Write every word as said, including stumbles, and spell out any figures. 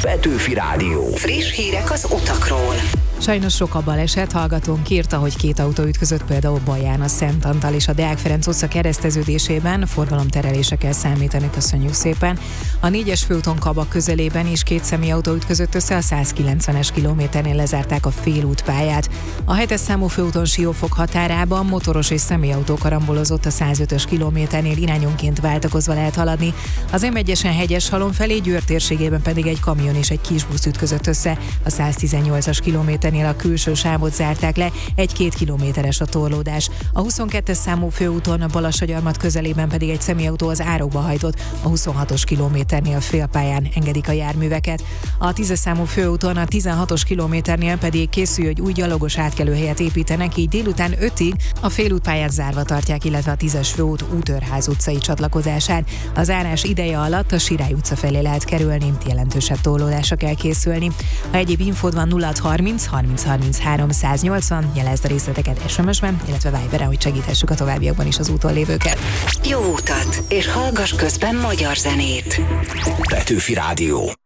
Petőfi Rádió. Friss hírek az utakról. Sajnos sok a baleset, hallgatónk írta, hogy két autó ütközött például Baján a Szent Antal és a Deák Ferenc utca kereszteződésében, forgalomterelésre kell számítani, köszönjük szépen. A négyes főúton Kabak közelében is két személyautó ütközött össze, a száz kilencvenes kilométernél lezárták a félútpályát. A hetes számú főúton Siófok határában motoros és személyautó karambolozott, a száz ötös kilométernél irányonként váltakozva lehet haladni. Az em egyesen Hegyeshalom felé, Győr térségében pedig egy kamion és egy kisbusz ütközött össze, a száz tizennyolcas kilométernél a külső sávot zárták le, egy-két kilométeres a torlódás. A huszonkettes számú főúton Balassagyarmat közelében pedig egy személyautó az árokba hajtott, a huszonhatos kilométernél félpályán engedik a járműveket. A tízes számú főúton a tizenhatos kilométernél pedig készül, hogy új gyalogos átkelőhelyet építenek, így délután ötig a félútpályát zárva tartják, illetve a tízes főút Útőrház utcai csatlakozásán. A zárás ideje alatt a Sirály utca felé lehet kerülni, jelentősebb torlódásra kell készülni. Ha egyéb infód van, nulla harminc harminc harminchárom száznyolcvan, jelezd a részleteket es em es-ben, illetve Viberen, hogy segíthessük a továbbiakban is az úton lévőket. Jó utat, és hallgass közben magyar zenét. Petőfi Rádió.